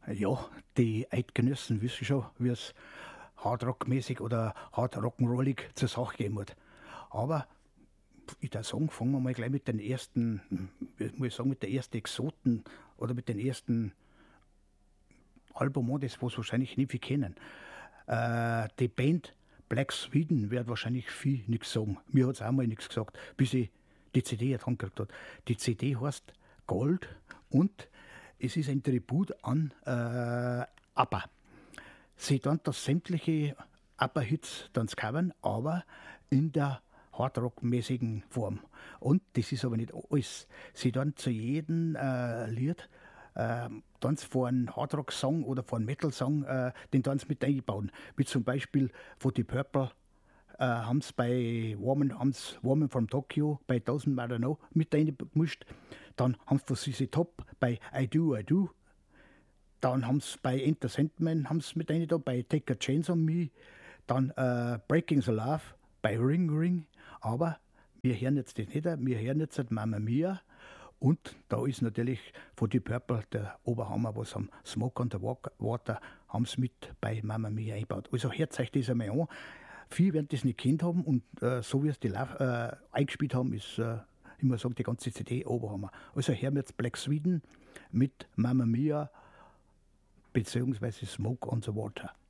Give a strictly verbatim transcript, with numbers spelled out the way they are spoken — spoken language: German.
Ja, die Eidgenössen wissen schon, wie es hardrockmäßig oder hard rock'n'rollig zur Sache gehen muss. Aber ich würde sagen, fangen wir mal gleich mit den ersten, wie muss ich sagen, mit der ersten Exoten oder mit den ersten Album an, das was wahrscheinlich nie viel kennen. Äh, die Band Black Sweden wird wahrscheinlich viel nichts sagen. Mir hat es auch mal nichts gesagt, bis ich die C D jetzt angekriegt habe. Die C D heißt Gold und es ist ein Tribut an äh, ABBA. Sie dann das sämtliche ABBA-Hits dann covern, aber in der Hardrock-mäßigen Form. Und das ist aber nicht alles. Sie dann zu jedem äh, Lied äh, dann von einem Hardrock-Song oder von einem Metal-Song äh, den dann mit einbauen. Wie zum Beispiel von die Purple äh, haben sie bei Woman, haben's Woman from Tokyo bei Thousand Mile Know mit eingemischt. Dann haben sie von C C Top bei I Do, I Do. Dann haben sie bei Enter Sandman haben's mit rein da, bei Take a Chance on Me. Dann äh, Breaking the Love bei Ring Ring. Aber wir hören jetzt das nicht, wir hören jetzt Mamma Mia. Und da ist natürlich von die Purple der Oberhammer, was haben Smoke on the Water, haben sie mit bei Mamma Mia eingebaut. Also hört euch das einmal an. Viele werden das nicht kennt haben und äh, so wie es die Lauf, äh, eingespielt haben, ist, äh, ich muss sagen, die ganze C D Oberhammer. Also hören wir jetzt Black Sweden mit Mamma Mia beziehungsweise Smoke on the Water.